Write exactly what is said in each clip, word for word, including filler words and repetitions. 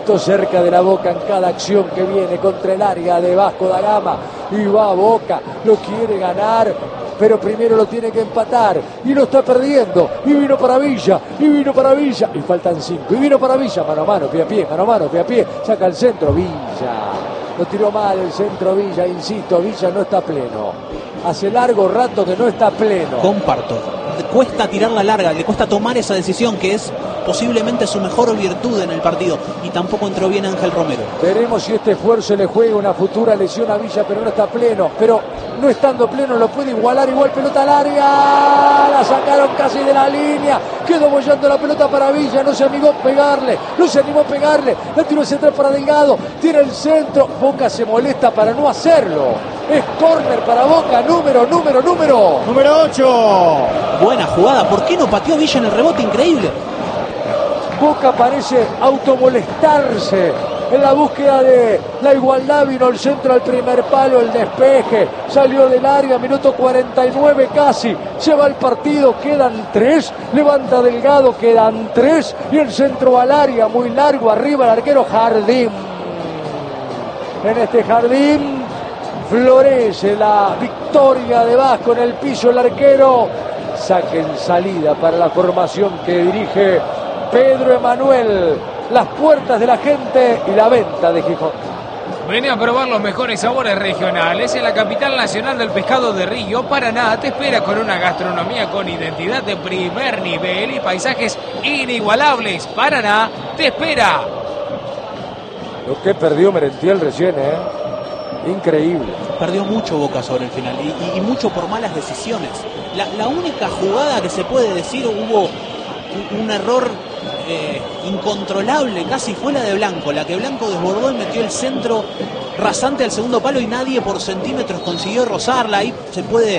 poquito cerca de la Boca en cada acción que viene contra el área de Vasco da Gama. Y va Boca, lo quiere ganar, pero primero lo tiene que empatar y lo está perdiendo. Y vino para Villa, y vino para Villa, y faltan cinco. Y vino para Villa, mano a mano, pie a pie, mano a mano, pie a pie. Saca el centro, Villa. Lo tiró mal el centro Villa, insisto, Villa no está pleno. Hace largo rato que no está pleno. Comparto. Cuesta tirar la larga, le cuesta tomar esa decisión que es posiblemente su mejor virtud en el partido, y tampoco entró bien Ángel Romero. Veremos si este esfuerzo le juega una futura lesión a Villa, pero no está pleno. Pero no estando pleno lo puede igualar, igual pelota larga. La sacaron casi de la línea. Quedó bollando la pelota para Villa, no se animó a pegarle, no se animó a pegarle. La tiró central para Delgado, tira el centro. Boca se molesta para no hacerlo. Es córner para Boca, número, número, número. Número ocho. Buena jugada, ¿por qué no pateó Villa en el rebote? Increíble. Boca parece automolestarse en la búsqueda de la igualdad. Vino el centro al primer palo, el despeje, salió del área, minuto cuarenta y nueve casi, se va el partido, quedan tres, levanta Delgado, quedan tres, y el centro al área, muy largo, arriba el arquero Jardín. En este Jardín florece la victoria de Vasco en el piso, el arquero. Saque en salida para la formación que dirige Pedro Emanuel. Las puertas de la gente y la venta de Gijón. Vení a probar los mejores sabores regionales en la capital nacional del pescado de Río. Paraná te espera con una gastronomía con identidad de primer nivel y paisajes inigualables. Paraná te espera. Lo que perdió Merentiel recién, ¿eh? Increíble. Perdió mucho Boca sobre el final y, y, y mucho por malas decisiones. La, la única jugada que se puede decir hubo un, un error eh, incontrolable, casi fue la de Blanco, la que Blanco desbordó y metió el centro rasante al segundo palo y nadie por centímetros consiguió rozarla. Ahí se puede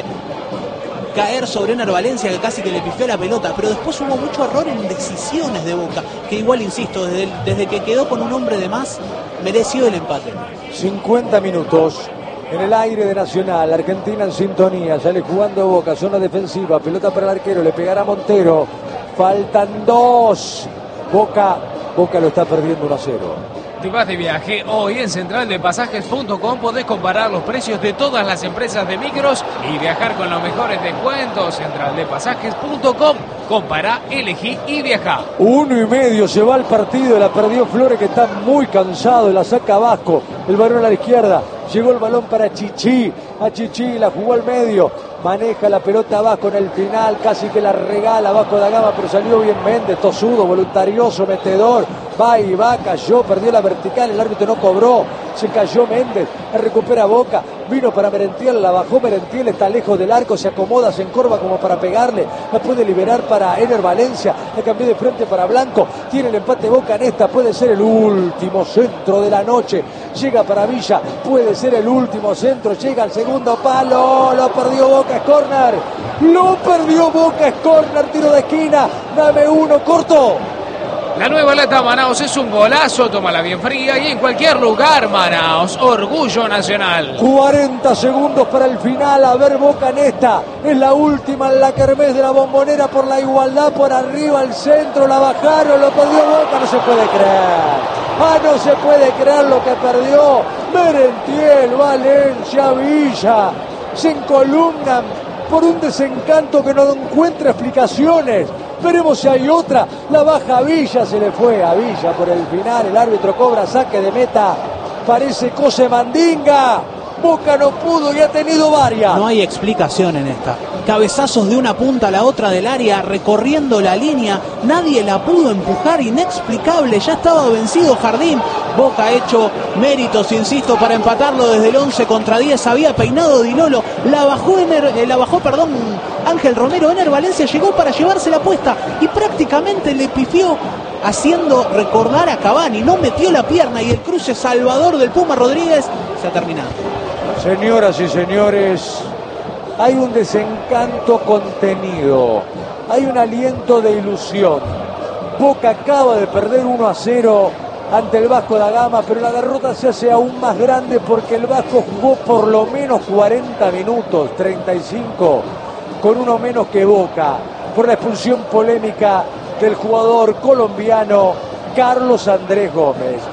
caer sobre Ener Valencia, que casi que le pifió la pelota, pero después hubo mucho error en decisiones de Boca, que igual, insisto, desde, desde que quedó con un hombre de más, mereció el empate. cincuenta minutos en el aire de Nacional, Argentina en sintonía, sale jugando Boca, zona defensiva, pelota para el arquero, le pegará Montero, faltan dos, Boca, Boca lo está perdiendo uno a cero. Te vas de viaje hoy en central de pasajes punto com. Podés comparar los precios de todas las empresas de micros y viajar con los mejores descuentos. central de pasajes punto com. Compará, elegí y viajá. Uno y medio, se va el partido, la perdió Flores, que está muy cansado, la saca Vasco, el balón a la izquierda, llegó el balón para Chichi, a Chichi, la jugó al medio, maneja la pelota Vasco en el final, casi que la regala Vasco da Gama, pero salió bien Méndez, tosudo, voluntarioso, metedor, va y va, cayó, perdió la vertical, el árbitro no cobró, se cayó Méndez, la recupera Boca, vino para Merentiel, la bajó Merentiel, está lejos del arco, se acomoda, se encorva como para pegarle, la puede liberar para Ener Valencia, la cambió de frente para Blanco, tiene el empate Boca en esta, puede ser el último centro de la noche, llega para Villa, puede ser el último centro, llega al segundo palo, lo perdió Boca, es córner, lo perdió Boca, es córner, tiro de esquina, dame uno, corto. La nueva lata Manaos es un golazo, tómala bien fría y en cualquier lugar. Manaos, orgullo nacional. cuarenta segundos para el final, a ver Boca en esta, es la última en la kermés de la Bombonera por la igualdad, por arriba el centro, la bajaron, lo perdió Boca, no se puede creer. Ah, no se puede creer lo que perdió. Merentiel, Valencia, Villa, se encolumnan por un desencanto que no encuentra explicaciones. Veremos si hay otra. La baja Villa, se le fue a Villa por el final. El árbitro cobra saque de meta. Parece cosa mandinga. Boca no pudo y ha tenido varias. No hay explicación en esta. Cabezazos de una punta a la otra del área, recorriendo la línea. Nadie la pudo empujar, inexplicable. Ya estaba vencido Jardín. Boca ha hecho méritos, insisto, para empatarlo desde el once contra diez. Había peinado Di Lolo. La bajó, Ener, eh, la bajó perdón, Ángel Romero. Ener Valencia llegó para llevarse la puesta y prácticamente le pifió, haciendo recordar a Cavani. No metió la pierna y el cruce salvador del Puma Rodríguez se ha terminado. Señoras y señores, hay un desencanto contenido, hay un aliento de ilusión. Boca acaba de perder uno a cero ante el Vasco da Gama, pero la derrota se hace aún más grande porque el Vasco jugó por lo menos cuarenta minutos, treinta y cinco, con uno menos que Boca, por la expulsión polémica del jugador colombiano Carlos Andrés Gómez.